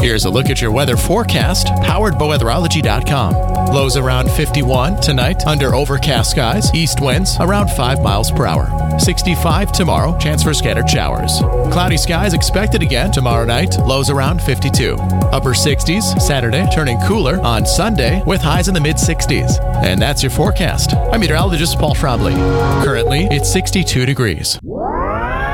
Here's a look at your weather forecast, powered by weatherology.com. Lows around 51 tonight, under overcast skies, east winds around 5 miles per hour. 65 tomorrow, chance for scattered showers. Cloudy skies expected again tomorrow night, lows around 52. Upper 60s Saturday, turning cooler on Sunday with highs in the mid-60s. And that's your forecast. I'm meteorologist Paul Trombley. Currently, it's 62 degrees.